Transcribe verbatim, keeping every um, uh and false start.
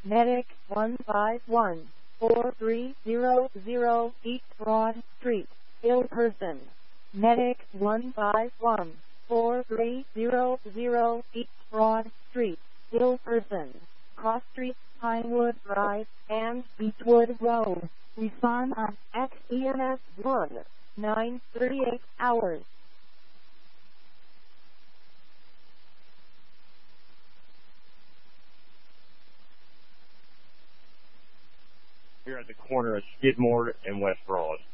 Medic one five one, four three zero zero East Broad Street, ill person. Medic one five one, four three zero zero East Broad Street, ill person. Cross Street, Pinewood Drive, and Beechwood Road. Respond on X E M S one, nine thirty-eight hours. Here at the corner of Skidmore and West Broad.